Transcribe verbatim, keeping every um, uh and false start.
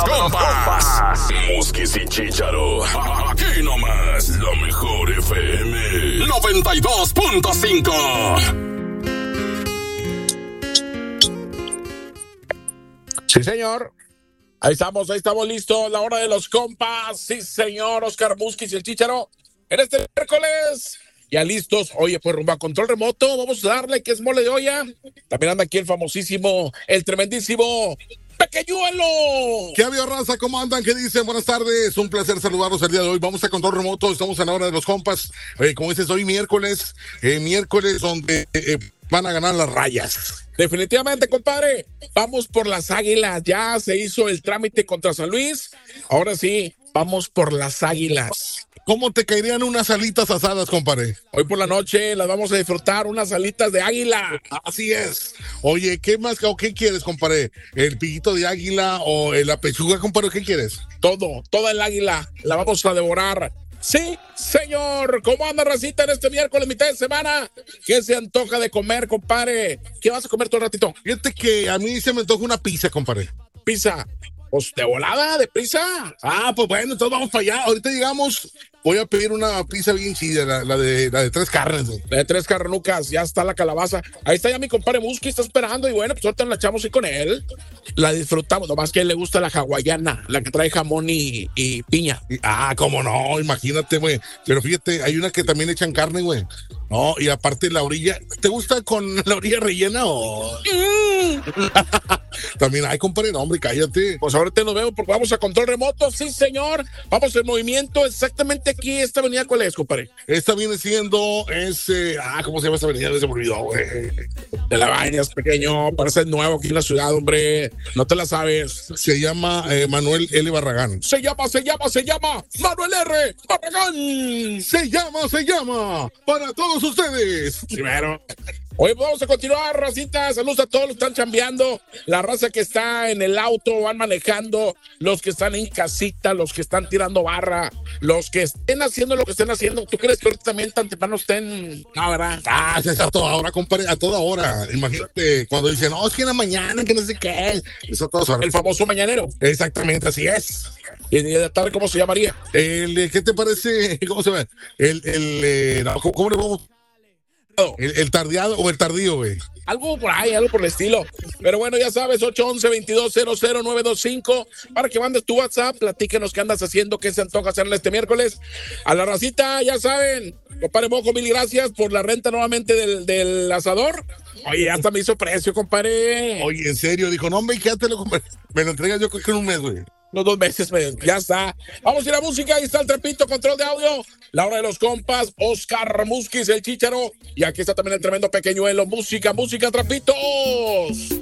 los compas. Muskis y Chícharo. Aquí nomás, la mejor F M. noventa y dos punto cinco. Sí, señor. Ahí estamos, ahí estamos listos. La hora de los compas. Sí, señor. Oscar Muskis y el Chícharo. En este miércoles. Ya listos. Oye, pues rumbo a control remoto. Vamos a darle que es mole de olla. También anda aquí el famosísimo, el tremendísimo Pequeñuelo. ¿Qué había, raza? ¿Cómo andan? ¿Qué dicen? Buenas tardes. Un placer saludarlos el día de hoy. Vamos a control remoto. Estamos en la hora de los compas. Eh, como dices, hoy miércoles. Eh, miércoles donde eh, van a ganar las Rayas. Definitivamente, compadre. Vamos por las Águilas. Ya se hizo el trámite contra San Luis. Ahora sí, vamos por las Águilas. ¿Cómo te caerían unas alitas asadas, compadre? Hoy por la noche las vamos a disfrutar, unas alitas de águila. Así es. Oye, ¿qué más o qué quieres, compadre? ¿El piquito de águila o la pechuga, compadre? ¿Qué quieres? Todo, toda el águila la vamos a devorar. Sí, señor. ¿Cómo anda, racita, en este miércoles, mitad de semana? ¿Qué se antoja de comer, compadre? ¿Qué vas a comer todo el ratito? Fíjate que a mí se me antoja una pizza, compadre. Pizza. Pues de volada, de prisa. Ah, pues bueno, entonces vamos para allá. Ahorita llegamos. Voy a pedir una pizza bien chida, la, la, de, la de tres carnes. ¿No? La de tres carnucas, ya está la calabaza. Ahí está ya mi compadre Musky, está esperando. Y bueno, pues ahorita la echamos ahí con él. La disfrutamos, nomás que a él le gusta la hawaiana, la que trae jamón y, y piña. Y, ah, cómo no, imagínate, güey. Pero fíjate, hay una que también echan carne, güey. No, y aparte la orilla. ¿Te gusta con la orilla rellena o...? Mm. También hay, compadre, no, hombre, cállate. Pues ahorita nos vemos porque vamos a control remoto, sí, señor. Vamos en movimiento exactamente aquí. ¿Esta avenida cuál es, compadre? Esta viene siendo ese... Ah, ¿cómo se llama esta avenida? Se me olvidó, güey. De la Bañas, pequeño. Parece nuevo aquí en la ciudad, hombre. No te la sabes. Se llama eh, Manuel L. Barragán. Se llama, se llama, se llama Manuel R. Barragán. Se llama, se llama. Para todos ustedes. Primero. Hoy vamos a continuar, racita. Saludos a todos los que están chambeando, la raza que está en el auto, van manejando, los que están en casita, los que están tirando barra, los que estén haciendo lo que estén haciendo. ¿Tú crees que ahorita también tan temprano estén? No, ¿verdad? Ah, es a toda hora, compadre, a toda hora. Imagínate cuando dicen, no, es que en la mañana, que no sé qué. Es a todas horas. El famoso mañanero. Exactamente, así es. ¿Y de la tarde cómo se llamaría? El, ¿qué te parece? ¿Cómo se llama? El, el, eh, no, ¿cómo, cómo le vamos? El, el tardeado o el tardío, güey. Algo por ahí, algo por el estilo. Pero bueno, ya sabes, ocho once, veintidós cero cero nueve dos cinco para que mandes tu WhatsApp, platíquenos qué andas haciendo, qué se antoja hacerle este miércoles. A la racita, ya saben, compadre Mojo, mil gracias por la renta nuevamente del, del asador. Oye, hasta me hizo precio, compadre. Oye, en serio, dijo, no, hombre, quédatelo, compadre. Me lo entregas yo creo que en un mes, güey. Los dos meses, ya está. Vamos a ir a música, ahí está el trepito, control de audio. La hora de los compas, Oscar Muskis, el Chícharo. Y aquí está también el tremendo Pequeñuelo. Música, música, trapitos.